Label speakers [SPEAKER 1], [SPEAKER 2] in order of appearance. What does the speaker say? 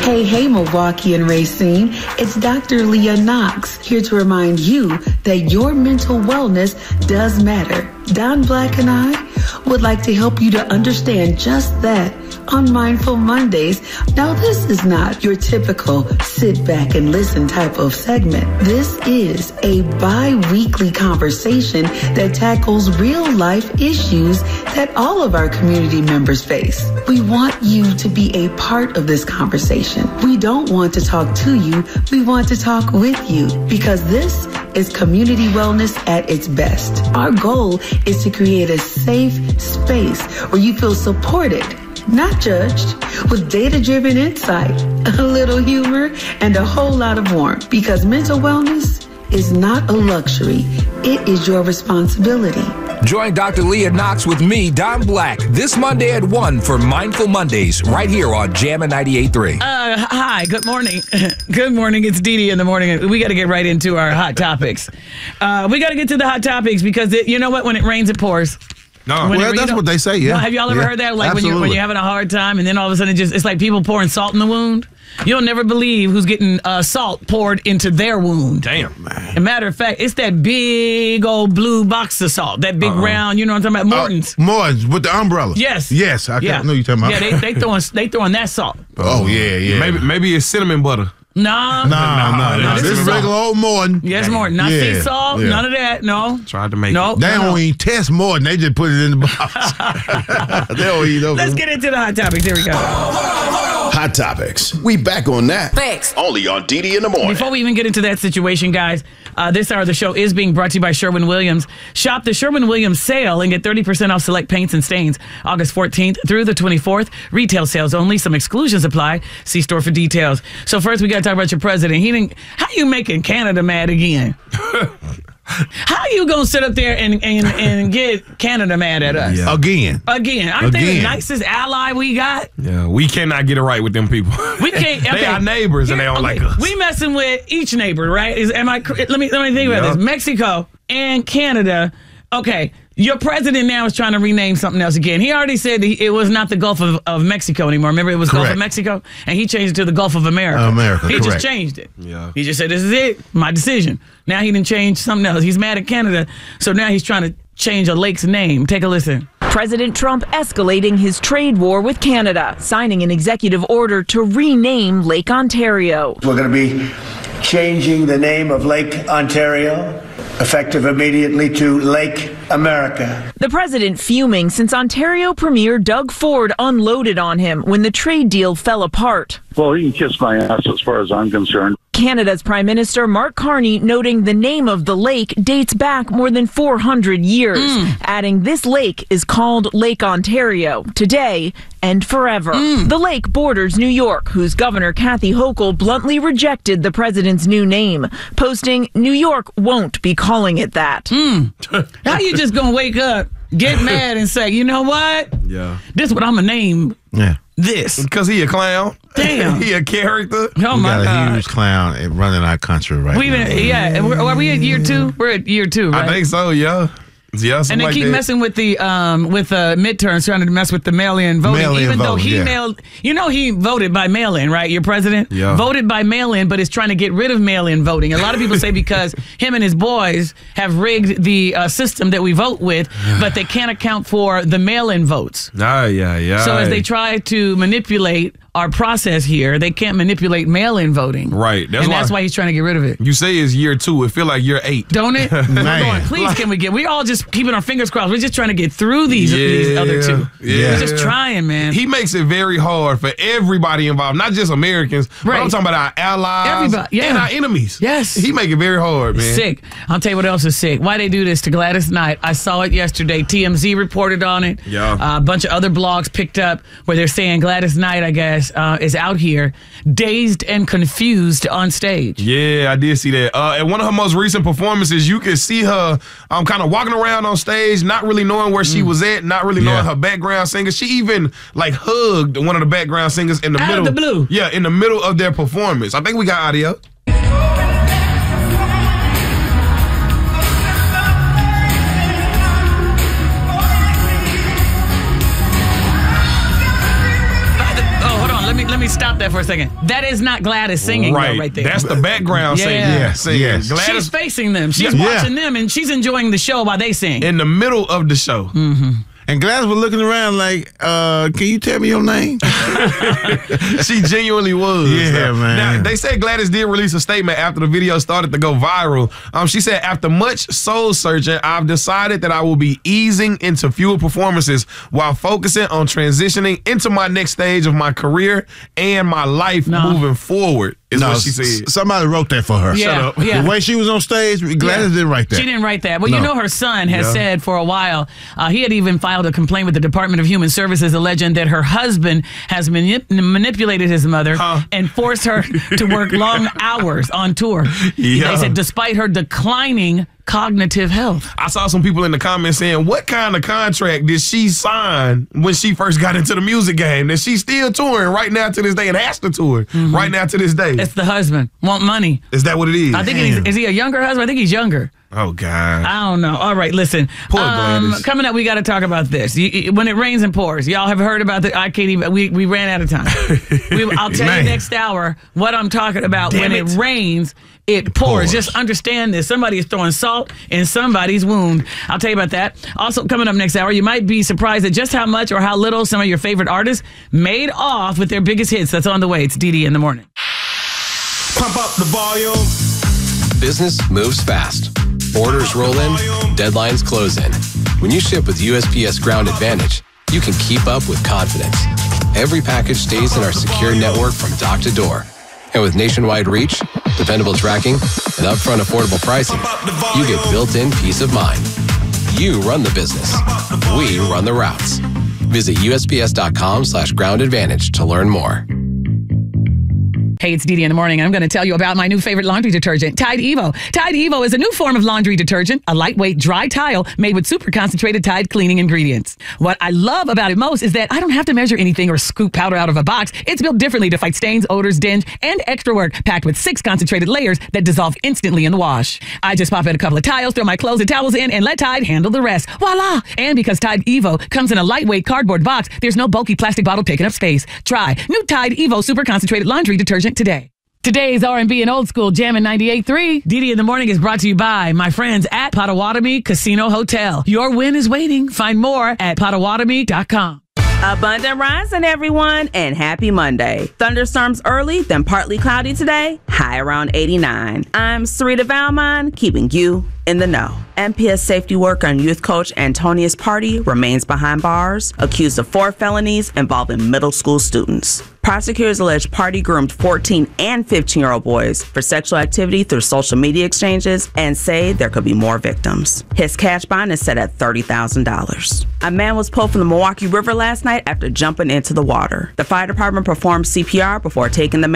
[SPEAKER 1] Hey, Milwaukee and Racine. It's Dr. Leah Knox here to remind you that your mental wellness does matter. Don Black and I would like to help you to understand just that on Mindful Mondays. Now, this is not your typical sit back and listen type of segment. This is a bi-weekly conversation that tackles real life issues that all of our community members face. We want you to be a part of this conversation. We don't want to talk to you. We want to talk with you because this is community wellness at its best. Our goal is to create a safe space where you feel supported, not judged, with data-driven insight, a little humor, and a whole lot of warmth. Because mental wellness is not a luxury. It is your responsibility.
[SPEAKER 2] Join Dr. Leah Knox with me, Don Black, this Monday at 1 for Mindful Mondays, right here on Jammin' 98.3.
[SPEAKER 3] Hi, good morning. Good morning. It's Dee Dee in the morning. We got to get right into our hot topics. We got to get to the hot topics because you know what? When it rains, it pours.
[SPEAKER 4] No,
[SPEAKER 5] well, that's what they say, yeah.
[SPEAKER 3] No, have y'all ever heard that? Like when
[SPEAKER 5] absolutely.
[SPEAKER 3] you're having a hard time and then all of a sudden it's like people pouring salt in the wound? You'll never believe who's getting salt poured into their wound.
[SPEAKER 4] Damn.
[SPEAKER 3] As a matter of fact, it's that big old blue box of salt, that big round, you know what I'm talking about? Morton's.
[SPEAKER 5] Morton's with the umbrella.
[SPEAKER 3] Yes.
[SPEAKER 5] Yes, I know you're talking about.
[SPEAKER 3] Yeah, they throwing that salt.
[SPEAKER 5] Oh, yeah.
[SPEAKER 4] Maybe it's cinnamon butter.
[SPEAKER 3] No.
[SPEAKER 5] This is regular old Morton.
[SPEAKER 3] Yes, Morton. Not sea salt, none of that, no.
[SPEAKER 4] Tried to make
[SPEAKER 3] it.
[SPEAKER 5] They don't even test Morton. They just put it in the box. They don't eat over.
[SPEAKER 3] Let's get into the hot topics. Here we go.
[SPEAKER 6] Hot topics. We back on that.
[SPEAKER 3] Thanks.
[SPEAKER 6] Only on Dee Dee in the morning.
[SPEAKER 3] Before we even get into that situation, guys, this hour of the show is being brought to you by Sherwin-Williams. Shop the Sherwin-Williams sale and get 30% off select paints and stains August 14th through the 24th. Retail sales only. Some exclusions apply. See store for details. So first, we got to talk about your president. How you making Canada mad again? How you gonna sit up there and get Canada mad at us?
[SPEAKER 5] Yeah. Again.
[SPEAKER 3] Aren't they the nicest ally we got?
[SPEAKER 4] Yeah, we cannot get it right with them people.
[SPEAKER 3] We can't.
[SPEAKER 4] They are neighbors and they don't like us.
[SPEAKER 3] We messing with each neighbor, right? Let me think about this. Mexico and Canada. Okay, your president now is trying to rename something else again. He already said it was not the Gulf of Mexico anymore. Remember, it was Gulf of Mexico, and he changed it to the Gulf of America. He just changed it.
[SPEAKER 4] Yeah.
[SPEAKER 3] He just said, "This is it, my decision." Now he didn't change something else. He's mad at Canada, so now he's trying to change a lake's name. Take a listen.
[SPEAKER 7] President Trump escalating his trade war with Canada, signing an executive order to rename Lake Ontario.
[SPEAKER 8] We're going to be changing the name of Lake Ontario, effective immediately, to Lake America.
[SPEAKER 7] The president fuming since Ontario Premier Doug Ford unloaded on him when the trade deal fell apart.
[SPEAKER 9] Well, he can kiss my ass as far as I'm concerned.
[SPEAKER 7] Canada's Prime Minister Mark Carney noting the name of the lake dates back more than 400 years, adding this lake is called Lake Ontario today and forever. The lake borders New York, whose Governor Kathy Hochul bluntly rejected the president's new name, posting, "New York won't be calling it that."
[SPEAKER 3] How you just gonna wake up, get mad, and say, "You know what?
[SPEAKER 4] Yeah,
[SPEAKER 3] this is what I'm gonna name."
[SPEAKER 5] Yeah.
[SPEAKER 3] This.
[SPEAKER 4] Because he a clown.
[SPEAKER 3] Damn.
[SPEAKER 4] He a character.
[SPEAKER 3] Oh, my God.
[SPEAKER 5] We got a huge clown running our country right now.
[SPEAKER 3] Are we at year 2? We're at year 2, right?
[SPEAKER 4] I think so, yeah. Yeah,
[SPEAKER 3] and they keep messing with the midterms, trying to mess with the mail-in voting. Even though he he voted by mail-in, right? Your president voted by mail-in, but is trying to get rid of mail-in voting. A lot of people say because him and his boys have rigged the system that we vote with, but they can't account for the mail-in votes.
[SPEAKER 4] Yeah.
[SPEAKER 3] So as they try to manipulate our process here, they can't manipulate mail-in voting.
[SPEAKER 4] Right.
[SPEAKER 3] That's why he's trying to get rid of it.
[SPEAKER 4] You say it's year 2. It feel like year 8.
[SPEAKER 3] Don't it?
[SPEAKER 5] Man.
[SPEAKER 3] Please, we're all just keeping our fingers crossed. We're just trying to get through these other 2.
[SPEAKER 4] Yeah.
[SPEAKER 3] We're just trying, man.
[SPEAKER 4] He makes it very hard for everybody involved, not just Americans, but I'm talking about our allies and our enemies.
[SPEAKER 3] Yes.
[SPEAKER 4] He make it very hard, man.
[SPEAKER 3] Sick. I'll tell you what else is sick. Why they do this to Gladys Knight? I saw it yesterday. TMZ reported on it.
[SPEAKER 4] Yeah.
[SPEAKER 3] A bunch of other blogs picked up where they're saying Gladys Knight, I guess, is out here dazed and confused on stage.
[SPEAKER 4] Yeah, I did see that. At one of her most recent performances, you could see her kind of walking around on stage, not really knowing where she was at, not really knowing her background singer. She even hugged one of the background singers in the middle.
[SPEAKER 3] Out of the blue.
[SPEAKER 4] Yeah, in the middle of their performance. I think we got audio.
[SPEAKER 3] me stop that for a second. That is not Gladys singing right there.
[SPEAKER 4] That's the background singing.
[SPEAKER 5] Yes.
[SPEAKER 4] Gladys
[SPEAKER 3] She's facing them. She's watching them, and she's enjoying the show while they sing.
[SPEAKER 4] in the middle of the show.
[SPEAKER 5] And Gladys was looking around like, can you tell me your name?
[SPEAKER 4] She genuinely was.
[SPEAKER 5] Yeah, man.
[SPEAKER 4] Now, they said Gladys did release a statement after the video started to go viral. She said, after much soul searching, I've decided that I will be easing into fewer performances while focusing on transitioning into my next stage of my career and my life moving forward, is what she said.
[SPEAKER 5] Somebody wrote that for her.
[SPEAKER 3] Yeah,
[SPEAKER 5] Shut up.
[SPEAKER 3] yeah.
[SPEAKER 5] The way she was on stage, Gladys didn't write that.
[SPEAKER 3] She didn't write that. Well, you know her son has said for a while, he had even filed a complaint with the Department of Human Services alleging that her husband has manipulated his mother and forced her to work long hours on tour. They said despite her declining cognitive health.
[SPEAKER 4] I saw some people in the comments saying, what kind of contract did she sign when she first got into the music game that she's still touring right now to this day and has to tour right now to this day?
[SPEAKER 3] It's the husband. Want money.
[SPEAKER 4] Is that what it is?
[SPEAKER 3] I think is he a younger husband? I think he's younger.
[SPEAKER 4] Oh, God.
[SPEAKER 3] I don't know. All right, listen.
[SPEAKER 4] Poor Gladys.
[SPEAKER 3] Coming up, we got to talk about this. When it rains and pours, y'all have heard about I can't even. We ran out of time. I'll tell you next hour what I'm talking about. When it rains, it pours. Just understand this. Somebody is throwing salt in somebody's wound. I'll tell you about that. Also, coming up next hour, you might be surprised at just how much or how little some of your favorite artists made off with their biggest hits. That's on the way. It's DD in the morning.
[SPEAKER 4] Pump up the volume.
[SPEAKER 10] Business moves fast. Orders roll in, deadlines close in. When you ship with USPS Ground Advantage, you can keep up with confidence. Every package stays in our secure network from dock to door. And with nationwide reach, dependable tracking, and upfront affordable pricing, you get built-in peace of mind. You run the business. We run the routes. Visit USPS.com/Ground Advantage to learn more.
[SPEAKER 3] Hey, it's Dee Dee in the morning. I'm going to tell you about my new favorite laundry detergent, Tide Evo. Tide Evo is a new form of laundry detergent, a lightweight dry tile made with super concentrated Tide cleaning ingredients. What I love about it most is that I don't have to measure anything or scoop powder out of a box. It's built differently to fight stains, odors, dinge, and extra work, packed with 6 concentrated layers that dissolve instantly in the wash. I just pop in a couple of tiles, throw my clothes and towels in, and let Tide handle the rest. Voila! And because Tide Evo comes in a lightweight cardboard box, there's no bulky plastic bottle taking up space. Try new Tide Evo super concentrated laundry detergent today. Today's R&B and Old School Jammin' 98.3. DD in the Morning is brought to you by my friends at Potawatomi Casino Hotel. Your win is waiting. Find more at Potawatomi.com.
[SPEAKER 11] Abundant rising, everyone, and happy Monday. Thunderstorms early, then partly cloudy today, high around 89. I'm Sarita Valmon, keeping you in the know. MPS safety worker and youth coach Antonius Party remains behind bars, accused of 4 felonies involving middle school students. Prosecutors allege Party groomed 14 and 15-year-old boys for sexual activity through social media exchanges and say there could be more victims. His cash bond is set at $30,000. A man was pulled from the Milwaukee River last night after jumping into the water. The fire department performed CPR before taking the